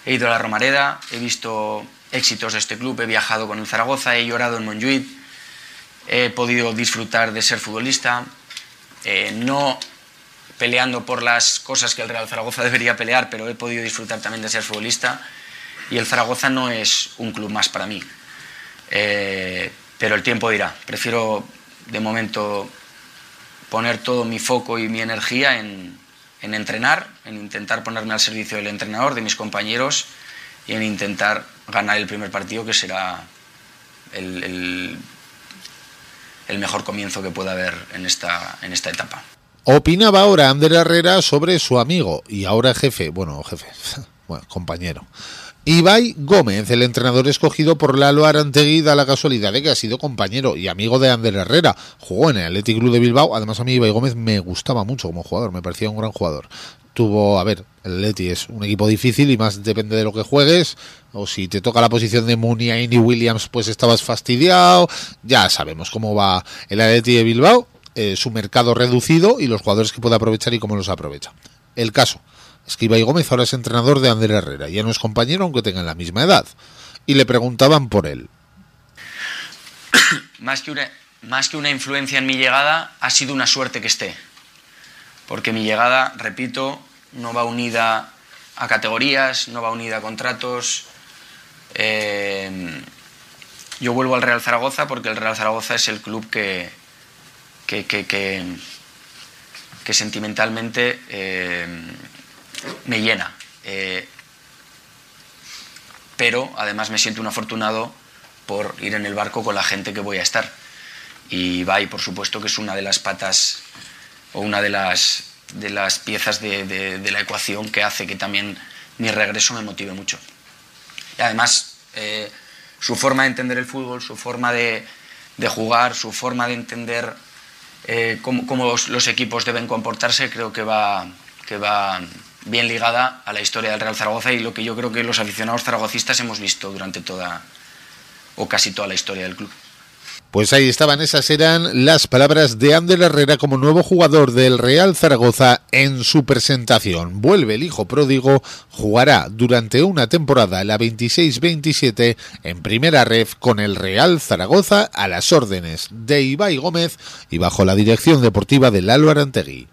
He ido a la Romareda, he visto éxitos de este club, he viajado con el Zaragoza, he llorado en Montjuïc, he podido disfrutar de ser futbolista, no peleando por las cosas que el Real Zaragoza debería pelear, pero he podido disfrutar también de ser futbolista, y el Zaragoza no es un club más para mí. Pero el tiempo dirá. Prefiero de momento poner todo mi foco y mi energía en entrenar, en intentar ponerme al servicio del entrenador, de mis compañeros, y en intentar ganar el primer partido, que será el mejor comienzo que pueda haber en esta etapa. Opinaba ahora Ander Herrera sobre su amigo y ahora compañero Ibai Gómez, el entrenador escogido por Lalo Arantegui. Da la casualidad de que ha sido compañero y amigo de Ander Herrera. Jugó en el Athletic Club de Bilbao. Además, a mí Ibai Gómez me gustaba mucho como jugador, me parecía un gran jugador. El Athletic es un equipo difícil y más depende de lo que juegues, o si te toca la posición de Muniain y Williams, pues estabas fastidiado. Ya sabemos cómo va el Athletic de Bilbao, su mercado reducido y los jugadores que puede aprovechar y cómo los aprovecha. El caso es que Ibai Gómez ahora es entrenador de Ander Herrera, ya no es compañero aunque tengan la misma edad, y le preguntaban por él. Más que una influencia en mi llegada, ha sido una suerte que esté, porque mi llegada, repito, no va unida a categorías, no va unida a contratos. Yo vuelvo al Real Zaragoza porque el Real Zaragoza es el club que sentimentalmente me llena, pero además me siento un afortunado por ir en el barco con la gente que voy a estar, y Ibai, por supuesto, que es una de las patas o una de las piezas de la ecuación que hace que también mi regreso me motive mucho. Y además su forma de entender el fútbol, su forma de jugar, su forma de entender cómo los equipos deben comportarse, creo que va bien ligada a la historia del Real Zaragoza y lo que yo creo que los aficionados zaragocistas hemos visto durante toda o casi toda la historia del club. Pues ahí estaban, esas eran las palabras de Ander Herrera como nuevo jugador del Real Zaragoza en su presentación. Vuelve el hijo pródigo, jugará durante una temporada, la 26-27, en primera ref con el Real Zaragoza a las órdenes de Ibai Gómez y bajo la dirección deportiva de Lalo Arantegui.